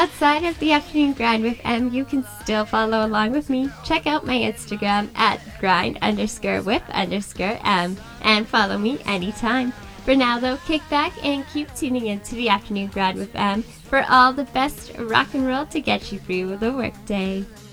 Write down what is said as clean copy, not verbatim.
outside of the afternoon grind with M, you can still follow along with me. Check out my Instagram at grind_with_M and follow me anytime. For now though, kick back and keep tuning in to the afternoon grind with M for all the best rock and roll to get you through the workday.